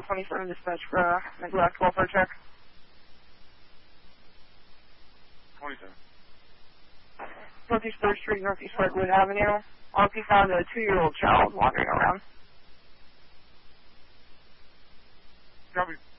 27 dispatch for neglect welfare check. 27. Northeast 3rd Street, Northeast Redwood Avenue. Officer found a 2-year-old child wandering around. Copy.